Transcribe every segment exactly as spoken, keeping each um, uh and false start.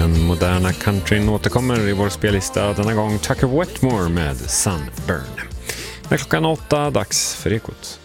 Den moderna countryn återkommer i vår spellista, denna gång Tucker Wetmore med Sunburn. När klockan åtta, dags för Ekot.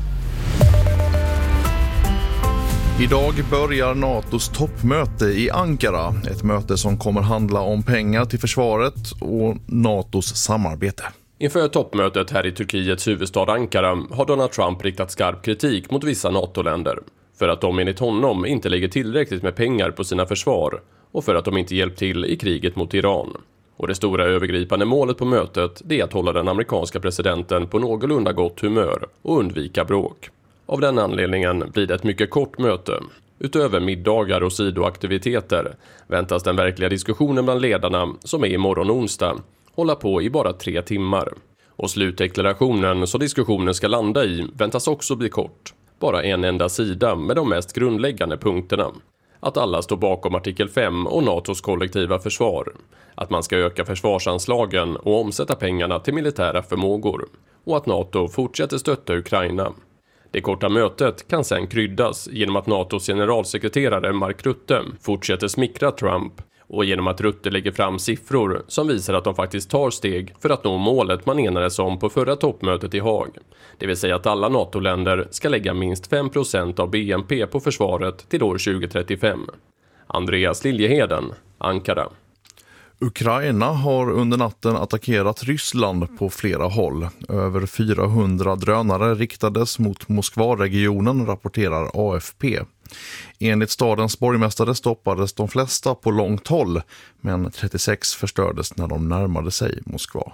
Idag börjar NATOs toppmöte i Ankara. Ett möte som kommer handla om pengar till försvaret och NATOs samarbete. Inför toppmötet här i Turkiets huvudstad Ankara har Donald Trump riktat skarp kritik mot vissa NATO-länder. För att de enligt honom inte lägger tillräckligt med pengar på sina försvar och för att de inte hjälpt till i kriget mot Iran. Och det stora övergripande målet på mötet är att hålla den amerikanska presidenten på någorlunda gott humör och undvika bråk. Av den anledningen blir det ett mycket kort möte. Utöver middagar och sidoaktiviteter väntas den verkliga diskussionen bland ledarna, som är imorgon onsdag, hålla på i bara tre timmar. Och slutdeklarationen så diskussionen ska landa i väntas också bli kort. Bara en enda sida med de mest grundläggande punkterna. Att alla står bakom artikel fem och NATOs kollektiva försvar. Att man ska öka försvarsanslagen och omsätta pengarna till militära förmågor. Och att NATO fortsätter stötta Ukraina. Det korta mötet kan sedan kryddas genom att NATOs generalsekreterare Mark Rutte fortsätter smickra Trump och genom att Rutte lägger fram siffror som visar att de faktiskt tar steg för att nå målet man enades om på förra toppmötet i Haag. Det vill säga att alla NATO-länder ska lägga minst fem procent av B N P på försvaret till år tjugo trettiofem. Andreas Liljeheden, Ankara. Ukraina har under natten attackerat Ryssland på flera håll. Över fyrahundra drönare riktades mot Moskva-regionen, rapporterar A F P. Enligt stadens borgmästare stoppades de flesta på långt håll, men trettiosex förstördes när de närmade sig Moskva.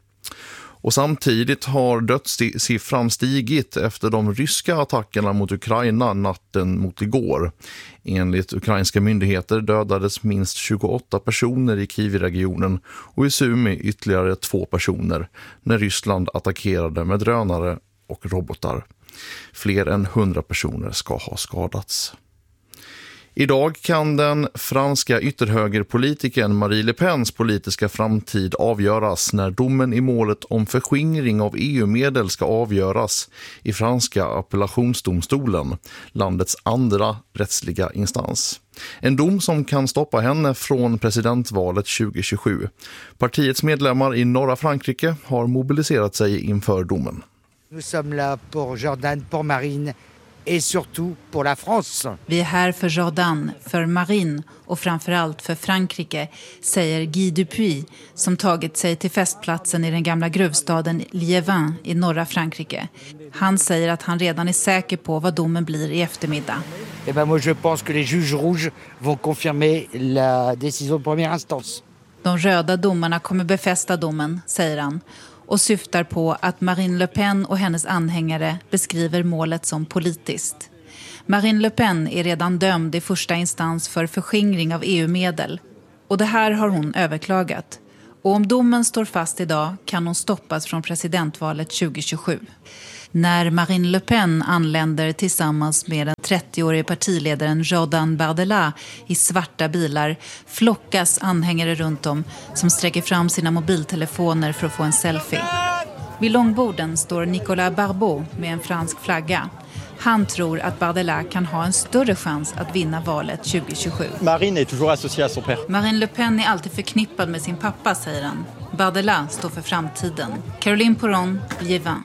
Och samtidigt har dödssiffran stigit efter de ryska attackerna mot Ukraina natten mot igår. Enligt ukrainska myndigheter dödades minst tjugoåtta personer i Kiev-regionen och i Sumy ytterligare två personer när Ryssland attackerade med drönare och robotar. Fler än hundra personer ska ha skadats. Idag kan den franska ytterhögerpolitikern Marine Le Pens politiska framtid avgöras när domen i målet om förskingring av E U-medel ska avgöras i franska appellationsdomstolen, landets andra rättsliga instans. En dom som kan stoppa henne från presidentvalet tjugo tjugosju. Partiets medlemmar i norra Frankrike har mobiliserat sig inför domen. Nous sommes là pour Jordan, pour Marine et surtout pour la France. Vi är här för Jordan, för Marine och framförallt för Frankrike, säger Guy Dupuis som tagit sig till festplatsen i den gamla gruvstaden Liévin i norra Frankrike. Han säger att han redan är säker på vad domen blir i eftermiddag. Eh ben moi je pense que les juges rouges vont confirmer la décision de première instance. De röda domarna kommer befästa domen, säger han. Och syftar på att Marine Le Pen och hennes anhängare beskriver målet som politiskt. Marine Le Pen är redan dömd i första instans för förskingring av E U-medel. Och det här har hon överklagat. Och om domen står fast idag kan hon stoppas från presidentvalet tjugo tjugosju. När Marine Le Pen anländer tillsammans med den trettioårige partiledaren Jordan Bardella i svarta bilar flockas anhängare runt om som sträcker fram sina mobiltelefoner för att få en selfie. Vid långborden står Nicolas Barbeau med en fransk flagga. Han tror att Bardella kan ha en större chans att vinna valet tjugo tjugosju. Marine är toujours associée à son père. Marine Le Pen är alltid förknippad med sin pappa, säger han. Bardella står för framtiden. Caroline Poron, Liévin.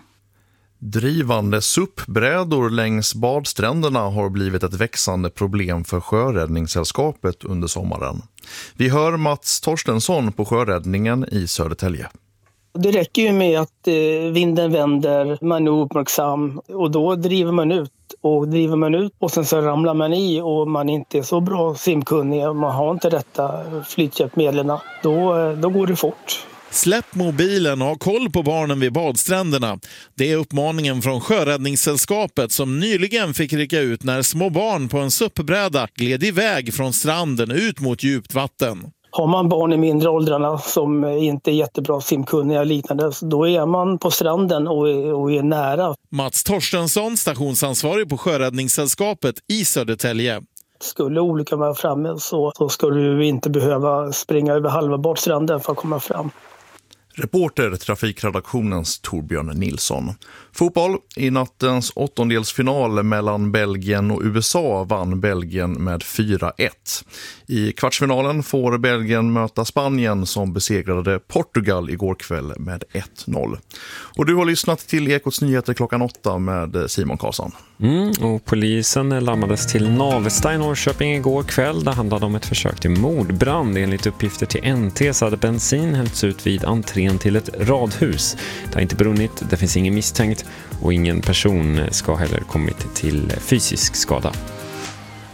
Drivande suppbrädor längs badstränderna har blivit ett växande problem för Sjöräddningssällskapet under sommaren. Vi hör Mats Torstensson på Sjöräddningen i Södertälje. Det räcker ju med att eh, vinden vänder, man är uppmärksam och då driver man ut. Och driver man ut och sen så ramlar man i och man inte är så bra simkunnig och man har inte rätta flythjälpmedlen, då, då går det fort. Släpp mobilen och ha koll på barnen vid badstränderna. Det är uppmaningen från Sjöräddningssällskapet som nyligen fick rycka ut när små barn på en suppbräda gled iväg från stranden ut mot djupt vatten. Har man barn i mindre åldrarna som inte är jättebra simkunniga och liknande, då är man på stranden och är, och är nära. Mats Torstensson, stationsansvarig på Sjöräddningssällskapet i Södertälje. Skulle olyckan vara framme så, så skulle du inte behöva springa över halva badstranden för att komma fram. Reporter trafikredaktionens Torbjörn Nilsson. Fotboll. I nattens åttondelsfinal mellan Belgien och U S A vann Belgien med fyra ett. I kvartsfinalen får Belgien möta Spanien som besegrade Portugal igår kväll med ett noll. Och du har lyssnat till Ekots nyheter klockan åtta med Simon Karlsson. Mm, och polisen larmades till Navestad i Norrköping igår kväll. Det handlade om ett försök till mordbrand. Enligt uppgifter till N T så hade bensin hällts ut vid entrén till ett radhus. Det har inte brunnit, det finns ingen misstänkt och ingen person ska heller kommit till fysisk skada.